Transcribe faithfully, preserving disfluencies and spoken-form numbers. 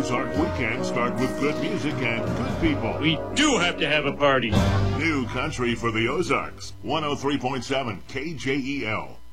Ozark weekends start with good music and good people. We do have to have a party. New country for the Ozarks. one oh three point seven K J E L.